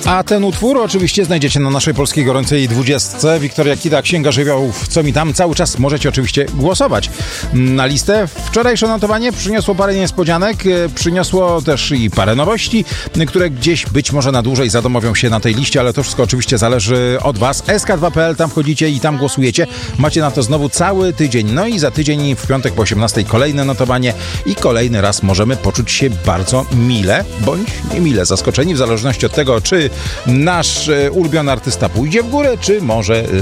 A ten utwór oczywiście znajdziecie na naszej polskiej gorącej 20. Wiktoria Kida, Księga Żywiołów, co mi tam. Cały czas możecie oczywiście głosować na listę. Wczorajsze notowanie przyniosło parę niespodzianek, przyniosło też i parę nowości, które gdzieś być może na dłużej zadomowią się na tej liście, ale to wszystko oczywiście zależy od Was. SK2.pl, tam wchodzicie i tam głosujecie. Macie na to znowu cały tydzień. No i za tydzień w piątek po 18 kolejne notowanie i kolejny raz możemy poczuć się bardzo mile bądź niemile zaskoczeni, w zależności od tego, czy nasz ulubiony artysta pójdzie w górę, czy może